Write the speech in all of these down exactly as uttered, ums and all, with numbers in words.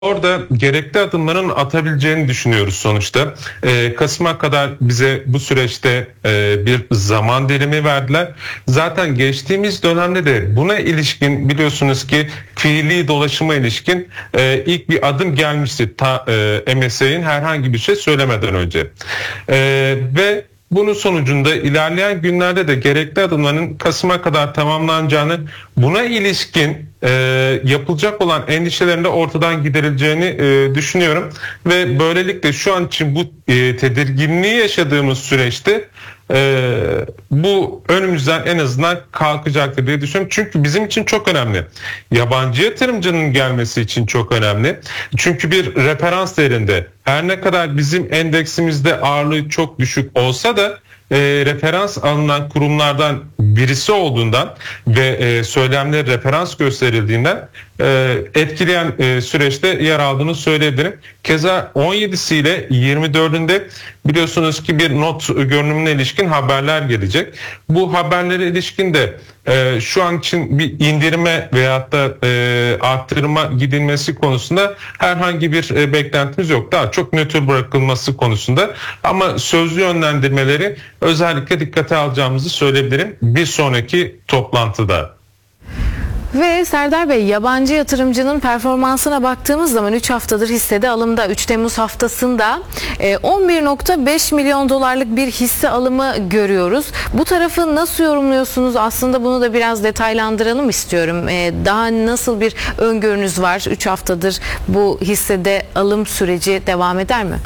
Orada gerekli adımların atabileceğini düşünüyoruz sonuçta. Ee, Kasım'a kadar bize bu süreçte e, bir zaman dilimi verdiler. Zaten geçtiğimiz dönemde de buna ilişkin biliyorsunuz ki fiili dolaşıma ilişkin e, ilk bir adım gelmişti ta, e, M S I'nin herhangi bir şey söylemeden önce. E, ve bunun sonucunda ilerleyen günlerde de gerekli adımların Kasım'a kadar tamamlanacağını, buna ilişkin e, yapılacak olan endişelerin de ortadan giderileceğini e, düşünüyorum. Ve böylelikle şu an için bu e, tedirginliği yaşadığımız süreçte e, bu önümüzden en azından kalkacaktır diye düşünüyorum. Çünkü bizim için çok önemli. Yabancı yatırımcının gelmesi için çok önemli. Çünkü bir referans değerinde her ne kadar bizim endeksimizde ağırlığı çok düşük olsa da e, referans alınan kurumlardan birisi olduğundan ve e, söylemleri referans gösterildiğinden e, etkileyen e, süreçte yer aldığını söyleyebilirim. Keza on yedisiyle yirmi dördünde biliyorsunuz ki bir not görünümüne ilişkin haberler gelecek. Bu haberlere ilişkin de e, şu an için bir indirime veyahut da e, arttırma gidilmesi konusunda herhangi bir e, beklentimiz yok. Daha çok nötr bırakılması konusunda, ama sözlü yönlendirmeleri özellikle dikkate alacağımızı söyleyebilirim bir sonraki toplantıda. Ve Serdar Bey, yabancı yatırımcının performansına baktığımız zaman üç haftadır hissede alımda. üç Temmuz haftasında on bir nokta beş milyon dolarlık bir hisse alımı görüyoruz. Bu tarafı nasıl yorumluyorsunuz? Aslında bunu da biraz detaylandıralım istiyorum. Daha nasıl bir öngörünüz var? üç haftadır bu hissede alım süreci devam eder mi?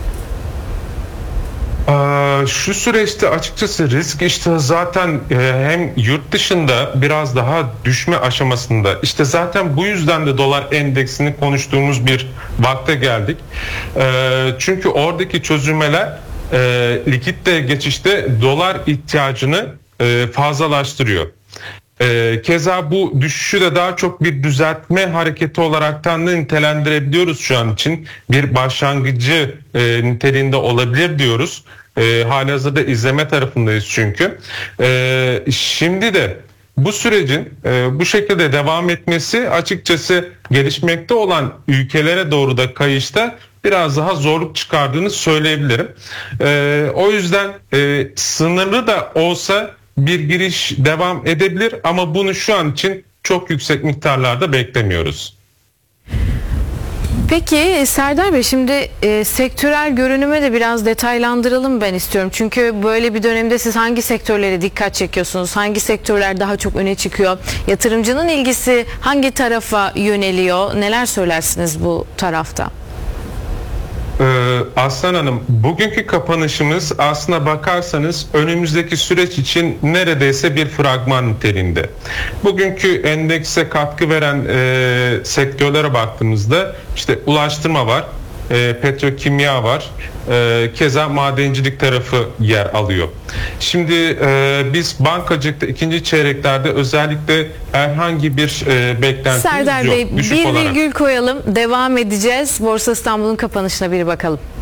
Şu süreçte açıkçası risk iştahı zaten hem yurt dışında biraz daha düşme aşamasında. İşte zaten bu yüzden de dolar endeksini konuştuğumuz bir vakte geldik. Çünkü oradaki çözülmeler likitte geçişte dolar ihtiyacını fazlalaştırıyor. Keza bu düşüşü de daha çok bir düzeltme hareketi olaraktan da nitelendirebiliyoruz şu an için. Bir başlangıcı e, niteliğinde olabilir diyoruz. E, halihazırda izleme tarafındayız çünkü. E, şimdi de bu sürecin e, bu şekilde devam etmesi açıkçası gelişmekte olan ülkelere doğru da kayışta biraz daha zorluk çıkardığını söyleyebilirim. E, o yüzden e, sınırlı da olsa bir giriş devam edebilir, ama bunu şu an için çok yüksek miktarlarda beklemiyoruz. Peki Serdar Bey, şimdi e, sektörel görünüme de biraz detaylandıralım ben istiyorum. Çünkü böyle bir dönemde siz hangi sektörlere dikkat çekiyorsunuz? Hangi sektörler daha çok öne çıkıyor? Yatırımcının ilgisi hangi tarafa yöneliyor? Neler söylersiniz bu tarafta? Ee, Aslan Hanım, bugünkü kapanışımız aslına bakarsanız önümüzdeki süreç için neredeyse bir fragman niteliğinde. Bugünkü endekse katkı veren e, sektörlere baktığımızda işte ulaştırma var, e, petrokimya var, e, keza madencilik tarafı yer alıyor. Şimdi e, biz bankacılıkta ikinci çeyreklerde özellikle herhangi bir e, beklentimiz Serdar yok. Serdar Bey, bir virgül koyalım, devam edeceğiz. Borsa İstanbul'un kapanışına bir bakalım.